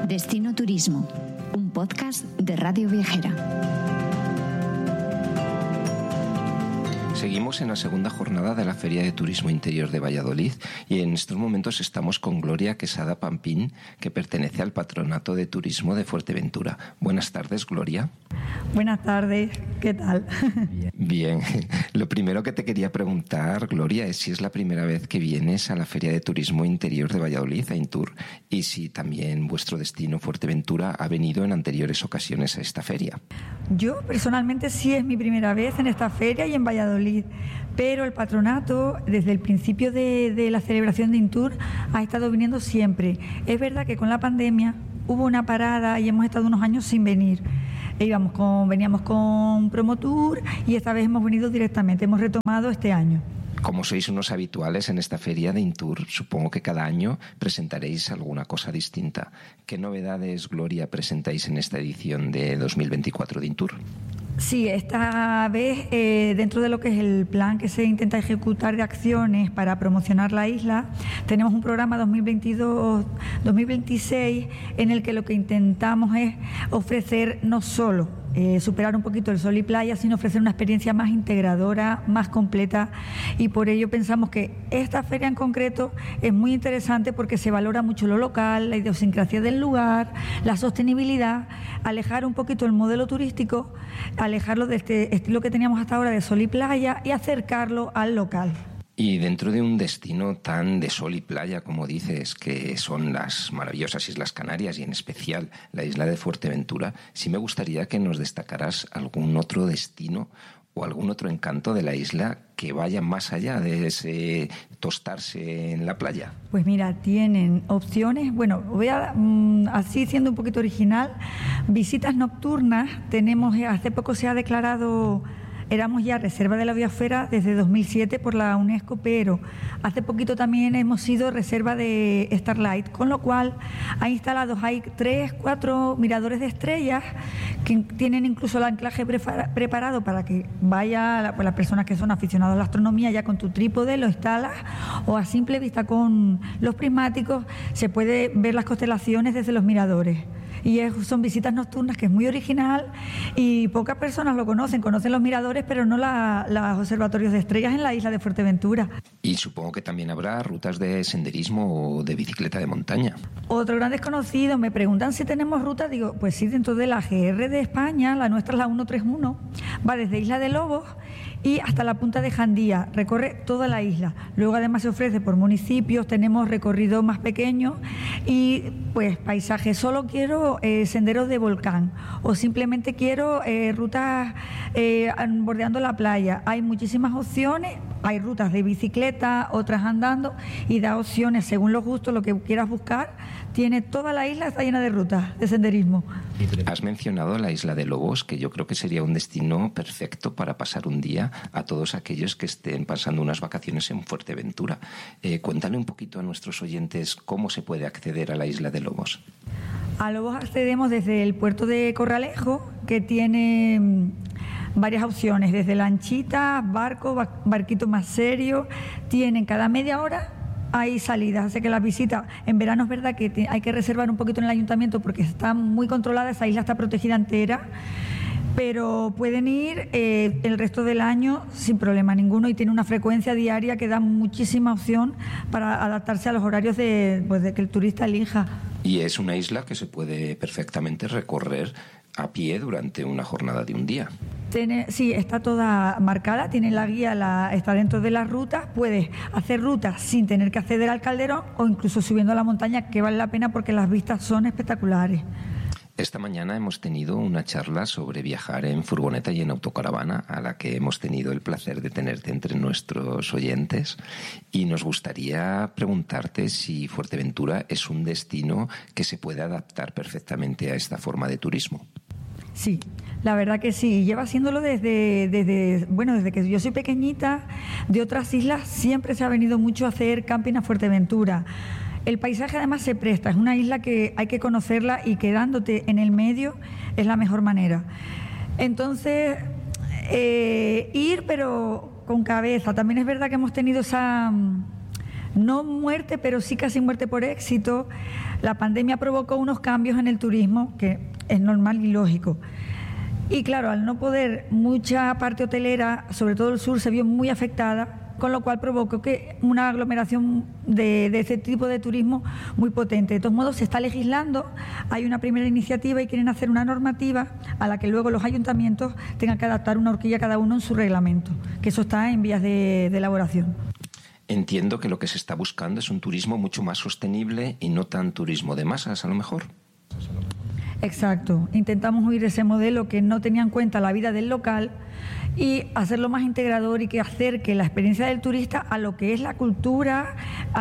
Destino Turismo, un podcast de Radio Viajera. Seguimos en la segunda jornada de la Feria de Turismo Interior de Valladolid y en estos momentos estamos con Gloria Quesada Pampín, que pertenece al Patronato de Turismo de Fuerteventura. Buenas tardes, Gloria. Buenas tardes, ¿qué tal? Bien. Lo primero que te quería preguntar, Gloria, es si es la primera vez que vienes a la Feria de Turismo Interior de Valladolid, a Intur, y si también vuestro destino Fuerteventura ha venido en anteriores ocasiones a esta feria. Yo personalmente sí es mi primera vez en esta feria y en Valladolid, pero el patronato desde el principio de la celebración de Intur ha estado viniendo siempre. Es verdad que con la pandemia hubo una parada y hemos estado unos años sin venir. Veníamos con Promotour y esta vez hemos venido directamente, hemos retomado este año. Como sois unos habituales en esta feria de Intur, supongo que cada año presentaréis alguna cosa distinta. ¿Qué novedades, Gloria, presentáis en esta edición de 2024 de Intur? Sí, esta vez dentro de lo que es el plan que se intenta ejecutar de acciones para promocionar la isla, tenemos un programa 2022-2026 en el que lo que intentamos es ofrecer no solo superar un poquito el sol y playa, sino ofrecer una experiencia más integradora, más completa, y por ello pensamos que esta feria en concreto es muy interesante porque se valora mucho lo local, la idiosincrasia del lugar, la sostenibilidad, alejar un poquito el modelo turístico, alejarlo de este estilo que teníamos hasta ahora de sol y playa y acercarlo al local. Y dentro de un destino tan de sol y playa, como dices, que son las maravillosas Islas Canarias y en especial la isla de Fuerteventura, sí me gustaría que nos destacaras algún otro destino o algún otro encanto de la isla que vaya más allá de ese tostarse en la playa. Pues mira, tienen opciones, bueno, voy a, así siendo un poquito original, visitas nocturnas. Hace poco se ha declarado... Éramos ya reserva de la biosfera desde 2007 por la UNESCO, pero hace poquito también hemos sido reserva de Starlight, con lo cual hay 3, 4 miradores de estrellas que tienen incluso el anclaje preparado para que vaya las personas que son aficionados a la astronomía, ya con tu trípode lo instalas, o a simple vista con los prismáticos se puede ver las constelaciones desde los miradores. Y son visitas nocturnas que es muy original y pocas personas lo conocen los miradores, pero no los observatorios de estrellas en la isla de Fuerteventura. Y supongo que también habrá rutas de senderismo o de bicicleta de montaña. Otro gran desconocido, me preguntan si tenemos rutas, digo, pues sí, dentro de la GR de España, la nuestra es la 131, va desde Isla de Lobos y hasta la punta de Jandía, recorre toda la isla. Luego además se ofrece por municipios, tenemos recorridos más pequeños y pues paisajes. Solo quiero senderos de volcán o simplemente quiero rutas bordeando la playa. Hay muchísimas opciones, hay rutas de bicicleta, otras andando, y da opciones según los gustos, lo que quieras buscar. Tiene toda la isla, está llena de rutas de senderismo. Has mencionado la isla de Lobos, que yo creo que sería un destino perfecto para pasar un día a todos aquellos que estén pasando unas vacaciones en Fuerteventura. Cuéntale un poquito a nuestros oyentes cómo se puede acceder a la isla de Lobos. A Lobos accedemos desde el puerto de Corralejo, que tiene varias opciones, desde lanchita, barquito más serio. Tienen cada media hora hay salidas, así que las visitas en verano es verdad que hay que reservar un poquito en el ayuntamiento porque está muy controlada, esa isla está protegida entera, pero pueden ir el resto del año sin problema ninguno y tiene una frecuencia diaria que da muchísima opción para adaptarse a los horarios de que el turista elija. Y es una isla que se puede perfectamente recorrer a pie durante una jornada de un día. Sí, está toda marcada, tiene la guía, está dentro de las rutas, puedes hacer rutas sin tener que acceder al calderón o incluso subiendo a la montaña, que vale la pena porque las vistas son espectaculares. Esta mañana hemos tenido una charla sobre viajar en furgoneta y en autocaravana, a la que hemos tenido el placer de tenerte entre nuestros oyentes, y nos gustaría preguntarte si Fuerteventura es un destino que se puede adaptar perfectamente a esta forma de turismo. Sí, la verdad que sí, lleva haciéndolo desde que yo soy pequeñita. De otras islas siempre se ha venido mucho a hacer camping a Fuerteventura. El paisaje además se presta, es una isla que hay que conocerla y quedándote en el medio es la mejor manera. Entonces, ir pero con cabeza. También es verdad que hemos tenido no muerte, pero sí casi muerte por éxito. La pandemia provocó unos cambios en el turismo, que es normal y lógico. Y claro, al no poder, mucha parte hotelera, sobre todo el sur, se vio muy afectada, con lo cual provocó que una aglomeración de este tipo de turismo muy potente. De todos modos, se está legislando, hay una primera iniciativa y quieren hacer una normativa a la que luego los ayuntamientos tengan que adaptar una horquilla cada uno en su reglamento, que eso está en vías de elaboración. Entiendo que lo que se está buscando es un turismo mucho más sostenible y no tan turismo de masas, a lo mejor. Exacto. Intentamos huir de ese modelo que no tenía en cuenta la vida del local y hacerlo más integrador y que acerque la experiencia del turista a lo que es la cultura,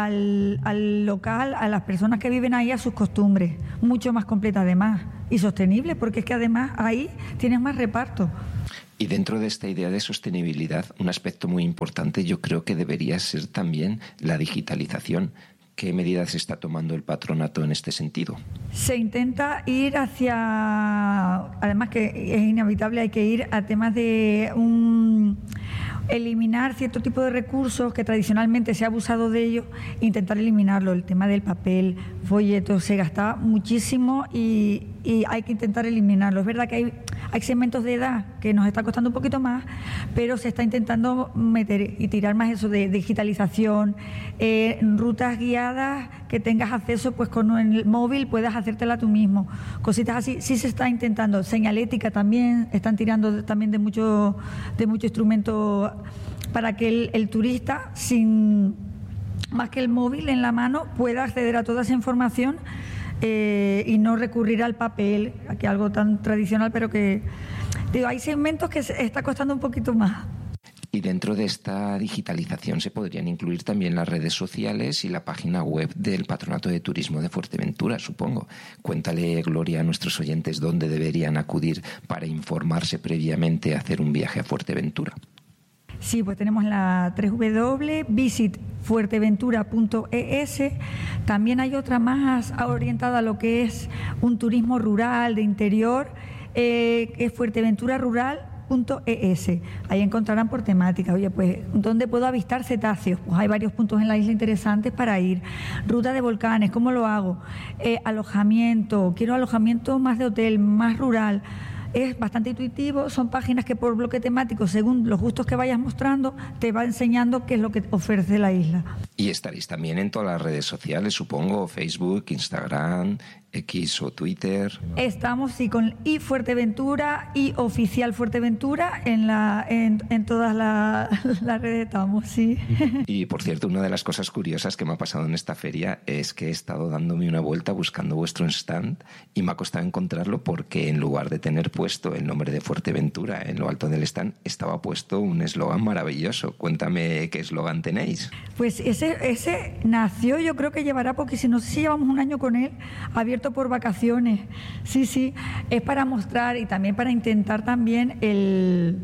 al local, a las personas que viven ahí, a sus costumbres. Mucho más completa además y sostenible, porque es que además ahí tienes más reparto. Y dentro de esta idea de sostenibilidad, un aspecto muy importante yo creo que debería ser también la digitalización. ¿Qué medidas se está tomando el patronato en este sentido? Se intenta ir hacia, además que es inevitable, hay que ir a temas de eliminar cierto tipo de recursos que tradicionalmente se ha abusado de ellos, intentar eliminarlo. El tema del papel, folletos, se gasta muchísimo y hay que intentar eliminarlo. Es verdad que hay segmentos de edad que nos está costando un poquito más, pero se está intentando meter y tirar más eso de digitalización, rutas guiadas que tengas acceso, pues con el móvil puedas hacértela tú mismo, cositas así. Sí se está intentando. Señalética también, están tirando también de mucho instrumento para que el turista, sin más que el móvil en la mano, pueda acceder a toda esa información y no recurrir al papel, que es algo tan tradicional, pero que digo, hay segmentos que se está costando un poquito más. Y dentro de esta digitalización se podrían incluir también las redes sociales y la página web del Patronato de Turismo de Fuerteventura, supongo. Cuéntale, Gloria, a nuestros oyentes dónde deberían acudir para informarse previamente a hacer un viaje a Fuerteventura. Sí, pues tenemos la www.visitfuerteventura.es. También hay otra más orientada a lo que es un turismo rural de interior, que es fuerteventurarural.es. Ahí encontrarán por temática. Oye, pues, ¿dónde puedo avistar cetáceos? Pues hay varios puntos en la isla interesantes para ir. Ruta de volcanes, ¿cómo lo hago? Alojamiento, quiero alojamiento más de hotel, más rural. Es bastante intuitivo, son páginas que por bloque temático, según los gustos que vayas mostrando, te va enseñando qué es lo que ofrece la isla. Y estaréis también en todas las redes sociales, supongo, Facebook, Instagram, X o Twitter. Estamos, sí, con iFuerteventura y Oficial Fuerteventura, en todas las redes estamos, sí. Y, por cierto, una de las cosas curiosas que me ha pasado en esta feria es que he estado dándome una vuelta buscando vuestro stand y me ha costado encontrarlo porque en lugar de tener puesto el nombre de Fuerteventura en lo alto del stand, estaba puesto un eslogan maravilloso. Cuéntame qué eslogan tenéis. Pues ese nació, yo creo que llevará, porque si no sé si llevamos un año con él, abierto por vacaciones. Sí, es para mostrar y también para intentar también el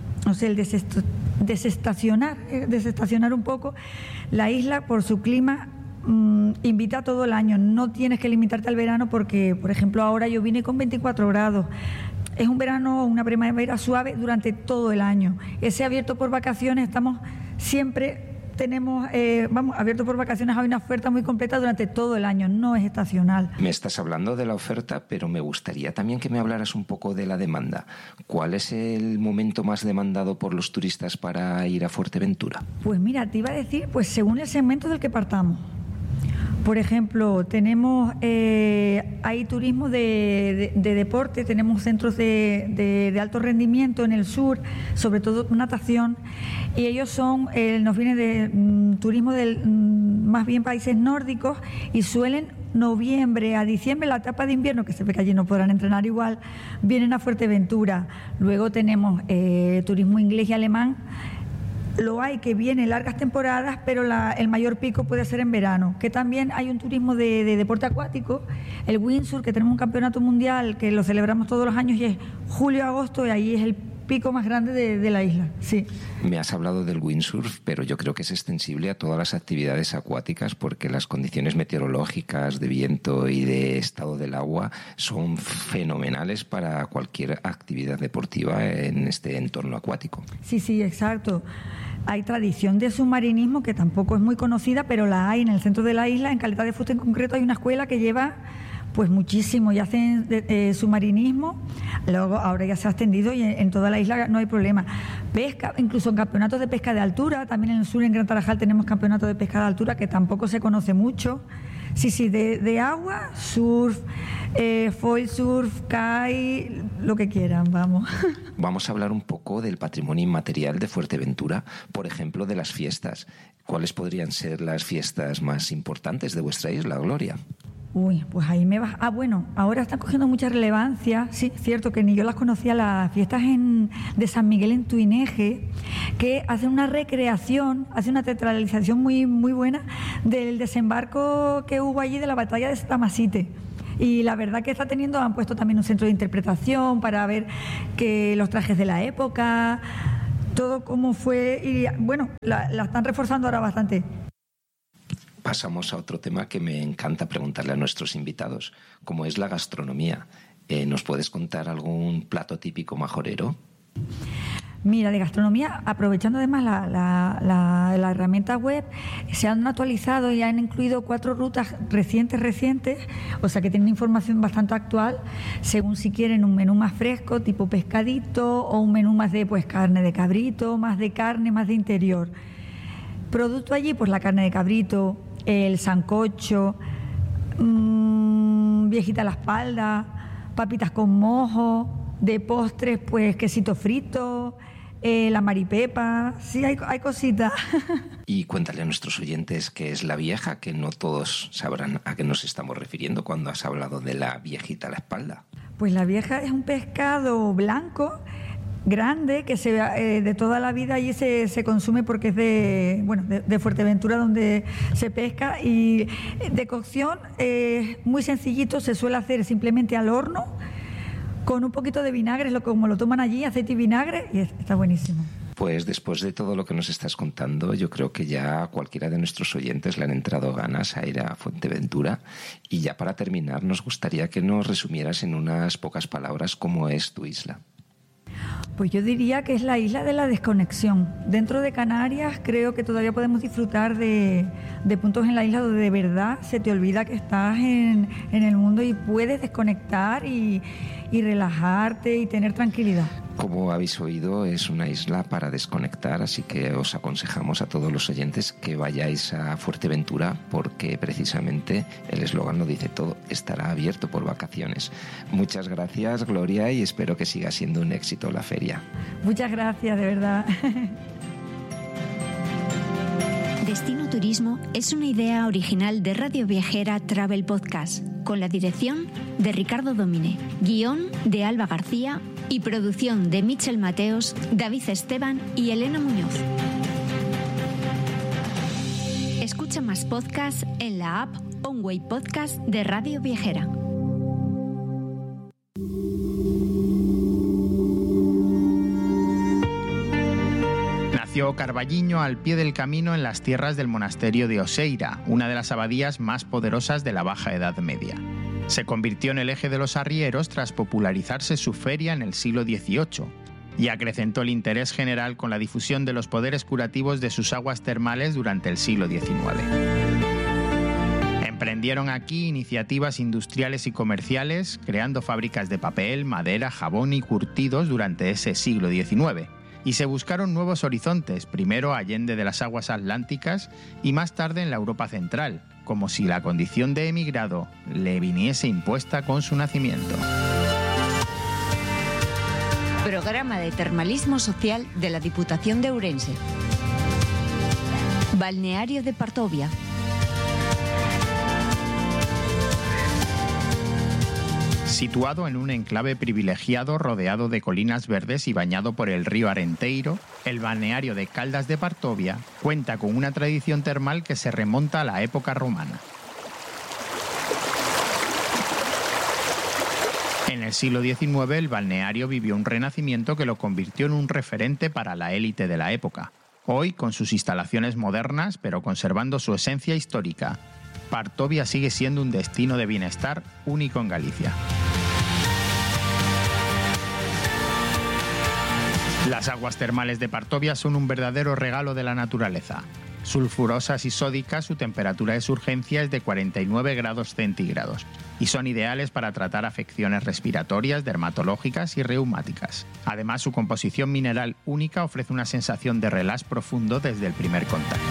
desestacionar un poco. La isla, por su clima, invita todo el año. No tienes que limitarte al verano porque, por ejemplo, ahora yo vine con 24 grados. Es un verano, una primavera suave durante todo el año. Ese abierto por vacaciones, estamos siempre... Tenemos, abierto por vacaciones, hay una oferta muy completa durante todo el año, no es estacional. Me estás hablando de la oferta, pero me gustaría también que me hablaras un poco de la demanda. ¿Cuál es el momento más demandado por los turistas para ir a Fuerteventura? Pues mira, te iba a decir, pues según el segmento del que partamos. Por ejemplo, tenemos hay turismo de deporte, tenemos centros de alto rendimiento en el sur, sobre todo natación, y ellos nos viene de turismo más bien países nórdicos y suelen noviembre a diciembre, la etapa de invierno, que se ve que allí no podrán entrenar igual, vienen a Fuerteventura. Luego tenemos turismo inglés y alemán. Lo hay que viene largas temporadas, pero el mayor pico puede ser en verano. Que también hay un turismo de deporte acuático, el windsurf, que tenemos un campeonato mundial que lo celebramos todos los años y es julio-agosto, y ahí es pico más grande de la isla, sí. Me has hablado del windsurf, pero yo creo que es extensible a todas las actividades acuáticas porque las condiciones meteorológicas de viento y de estado del agua son fenomenales para cualquier actividad deportiva en este entorno acuático. Sí, exacto. Hay tradición de submarinismo que tampoco es muy conocida, pero la hay en el centro de la isla. En Caleta de Fuste en concreto hay una escuela que lleva pues muchísimo y hacen submarinismo. Luego ahora ya se ha extendido y en toda la isla no hay problema. Pesca, incluso en campeonatos de pesca de altura, también en el sur, en Gran Tarajal, tenemos campeonatos de pesca de altura que tampoco se conoce mucho. Sí, de agua, surf, foil surf, kai, lo que quieran, vamos. Vamos a hablar un poco del patrimonio inmaterial de Fuerteventura, por ejemplo, de las fiestas. ¿Cuáles podrían ser las fiestas más importantes de vuestra isla, Gloria? Uy, pues ahí me vas. Bueno, ahora están cogiendo mucha relevancia. Sí, cierto que ni yo las conocía, las fiestas de San Miguel en Tuineje, que hacen una recreación, hacen una teatralización muy, muy buena del desembarco que hubo allí de la batalla de Tamasite. Y la verdad que han puesto también un centro de interpretación para ver que los trajes de la época, todo cómo fue. Y bueno, la están reforzando ahora bastante. Pasamos a otro tema que me encanta preguntarle a nuestros invitados, como es la gastronomía. ¿Nos puedes contar algún plato típico majorero? Mira, de gastronomía, aprovechando además la herramienta web, se han actualizado y han incluido 4 rutas recientes, o sea que tienen información bastante actual, según si quieren un menú más fresco, tipo pescadito, o un menú más de pues carne de cabrito, más de carne, más de interior. Producto allí, pues la carne de cabrito, el sancocho, viejita a la espalda, papitas con mojo, de postres, pues quesito frito, la maripepa, sí, hay cositas. Y cuéntale a nuestros oyentes qué es la vieja, que no todos sabrán a qué nos estamos refiriendo cuando has hablado de la viejita a la espalda. Pues la vieja es un pescado blanco, grande, que de toda la vida allí se consume porque es de Fuerteventura donde se pesca, y de cocción muy sencillito, se suele hacer simplemente al horno con un poquito de vinagre, como lo toman allí, aceite y vinagre, y está buenísimo. Pues después de todo lo que nos estás contando, yo creo que ya a cualquiera de nuestros oyentes le han entrado ganas a ir a Fuerteventura. Y ya para terminar, nos gustaría que nos resumieras en unas pocas palabras cómo es tu isla. Pues yo diría que es la isla de la desconexión. Dentro de Canarias creo que todavía podemos disfrutar de puntos en la isla donde de verdad se te olvida que estás en el mundo y puedes desconectar y relajarte y tener tranquilidad. Como habéis oído, es una isla para desconectar, así que os aconsejamos a todos los oyentes que vayáis a Fuerteventura porque precisamente el eslogan lo dice todo, estará abierto por vacaciones. Muchas gracias, Gloria, y espero que siga siendo un éxito la feria. Muchas gracias, de verdad. Destino Turismo es una idea original de Radio Viajera Travel Podcast, con la dirección de Ricardo Domine, guión de Alba García y producción de Michel Mateos, David Esteban y Elena Muñoz. Escucha más podcasts en la app Onway Podcast de Radio Viajera. Nació Carballiño al pie del camino en las tierras del monasterio de Oseira, una de las abadías más poderosas de la Baja Edad Media. Se convirtió en el eje de los arrieros tras popularizarse su feria en el siglo XVIII y acrecentó el interés general con la difusión de los poderes curativos de sus aguas termales durante el siglo XIX. Emprendieron aquí iniciativas industriales y comerciales, creando fábricas de papel, madera, jabón y curtidos durante ese siglo XIX. Y se buscaron nuevos horizontes, primero allende de las aguas atlánticas y más tarde en la Europa central, como si la condición de emigrado le viniese impuesta con su nacimiento. Programa de termalismo social de la Diputación de Ourense. Balneario de Partovia. Situado en un enclave privilegiado rodeado de colinas verdes y bañado por el río Arenteiro, el balneario de Caldas de Partovia cuenta con una tradición termal que se remonta a la época romana. En el siglo XIX el balneario vivió un renacimiento que lo convirtió en un referente para la élite de la época. Hoy, con sus instalaciones modernas, pero conservando su esencia histórica, Partovia sigue siendo un destino de bienestar único en Galicia. Las aguas termales de Partovia son un verdadero regalo de la naturaleza. Sulfurosas y sódicas, su temperatura de surgencia es de 49 grados centígrados y son ideales para tratar afecciones respiratorias, dermatológicas y reumáticas. Además, su composición mineral única ofrece una sensación de relax profundo desde el primer contacto.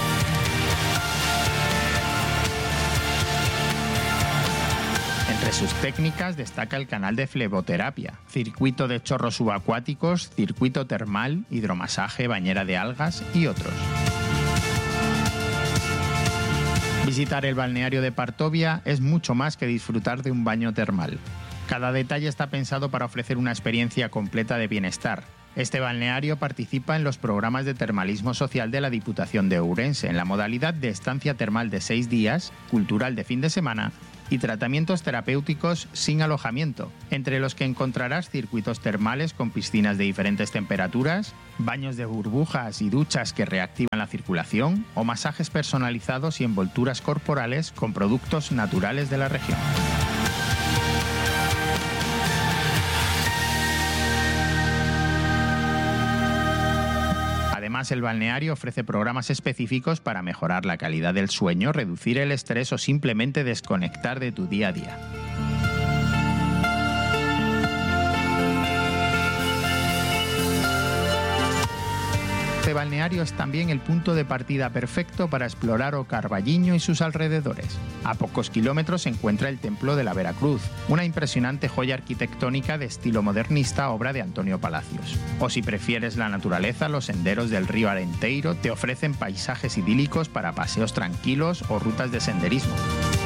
Entre sus técnicas destaca el canal de fleboterapia, circuito de chorros subacuáticos, circuito termal, hidromasaje, bañera de algas y otros. Visitar el balneario de Partovia es mucho más que disfrutar de un baño termal. Cada detalle está pensado para ofrecer una experiencia completa de bienestar. Este balneario participa en los programas de termalismo social de la Diputación de Ourense, en la modalidad de estancia termal de 6 días, cultural de fin de semana y tratamientos terapéuticos sin alojamiento, entre los que encontrarás circuitos termales con piscinas de diferentes temperaturas, baños de burbujas y duchas que reactivan la circulación o masajes personalizados y envolturas corporales con productos naturales de la región. Además, el balneario ofrece programas específicos para mejorar la calidad del sueño, reducir el estrés o simplemente desconectar de tu día a día. Este balneario es también el punto de partida perfecto para explorar O Carballiño y sus alrededores. A pocos kilómetros se encuentra el Templo de la Veracruz, una impresionante joya arquitectónica de estilo modernista, obra de Antonio Palacios. O si prefieres la naturaleza, los senderos del río Arenteiro te ofrecen paisajes idílicos para paseos tranquilos o rutas de senderismo.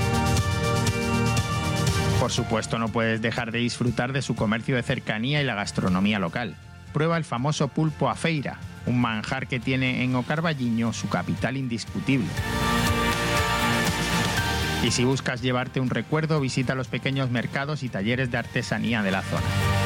Por supuesto, no puedes dejar de disfrutar de su comercio de cercanía y la gastronomía local. Prueba el famoso pulpo a feira, un manjar que tiene en O Carballiño su capital indiscutible. Y si buscas llevarte un recuerdo, visita los pequeños mercados y talleres de artesanía de la zona.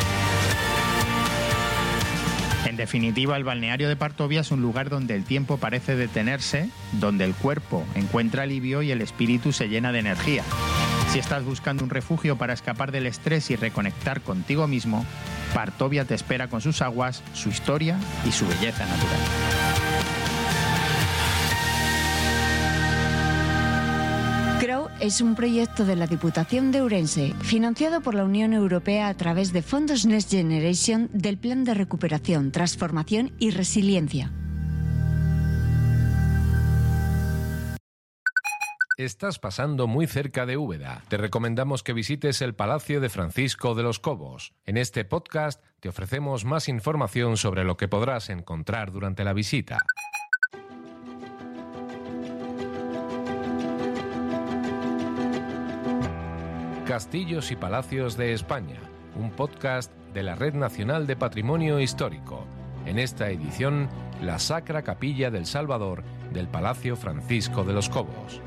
En definitiva, el balneario de Partovia es un lugar donde el tiempo parece detenerse, donde el cuerpo encuentra alivio y el espíritu se llena de energía. Si estás buscando un refugio para escapar del estrés y reconectar contigo mismo, Partovia te espera con sus aguas, su historia y su belleza natural. CROW es un proyecto de la Diputación de Ourense, financiado por la Unión Europea a través de fondos Next Generation del Plan de Recuperación, Transformación y Resiliencia. Estás pasando muy cerca de Úbeda. Te recomendamos que visites el Palacio de Francisco de los Cobos. En este podcast te ofrecemos más información sobre lo que podrás encontrar durante la visita. Castillos y Palacios de España, un podcast de la Red Nacional de Patrimonio Histórico. En esta edición, la Sacra Capilla del Salvador del Palacio Francisco de los Cobos.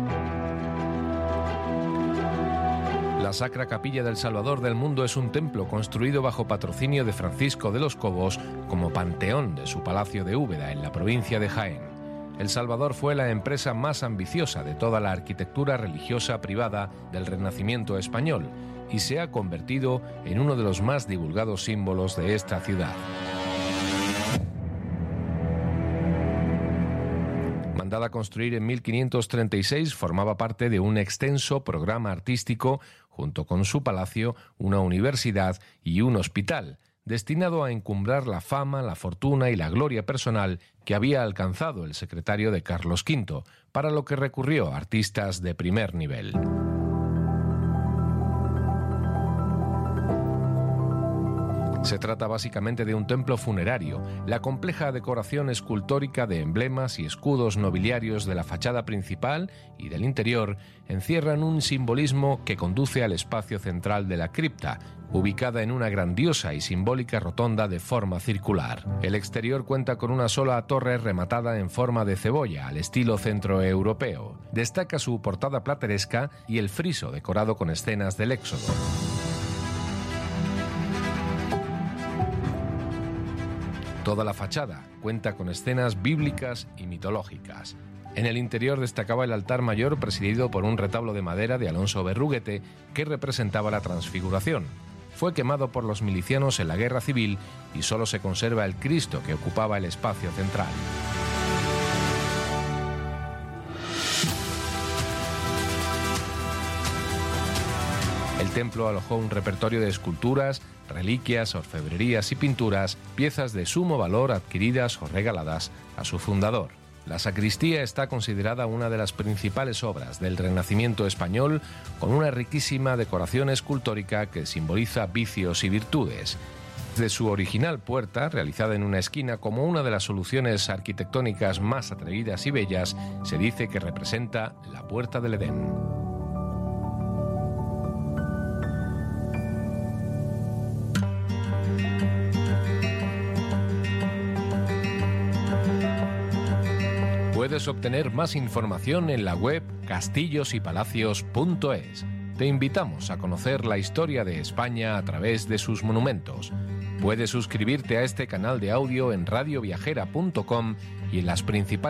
La Sacra Capilla del Salvador del Mundo es un templo construido bajo patrocinio de Francisco de los Cobos como panteón de su palacio de Úbeda, en la provincia de Jaén. El Salvador fue la empresa más ambiciosa de toda la arquitectura religiosa privada del Renacimiento español y se ha convertido en uno de los más divulgados símbolos de esta ciudad. Mandada a construir en 1536, formaba parte de un extenso programa artístico, junto con su palacio, una universidad y un hospital, destinado a encumbrar la fama, la fortuna y la gloria personal que había alcanzado el secretario de Carlos V, para lo que recurrió a artistas de primer nivel. Se trata básicamente de un templo funerario. La compleja decoración escultórica de emblemas y escudos nobiliarios de la fachada principal y del interior encierran un simbolismo que conduce al espacio central de la cripta, ubicada en una grandiosa y simbólica rotonda de forma circular. El exterior cuenta con una sola torre rematada en forma de cebolla, al estilo centroeuropeo. Destaca su portada plateresca y el friso decorado con escenas del Éxodo. Toda la fachada cuenta con escenas bíblicas y mitológicas. En el interior destacaba el altar mayor presidido por un retablo de madera de Alonso Berruguete que representaba la Transfiguración. Fue quemado por los milicianos en la Guerra Civil y solo se conserva el Cristo que ocupaba el espacio central. El templo alojó un repertorio de esculturas, reliquias, orfebrerías y pinturas, piezas de sumo valor adquiridas o regaladas a su fundador. La sacristía está considerada una de las principales obras del Renacimiento español, con una riquísima decoración escultórica que simboliza vicios y virtudes. De su original puerta, realizada en una esquina como una de las soluciones arquitectónicas más atrevidas y bellas, se dice que representa la puerta del Edén. Puedes obtener más información en la web castillosypalacios.es. Te invitamos a conocer la historia de España a través de sus monumentos. Puedes suscribirte a este canal de audio en radioviajera.com y en las principales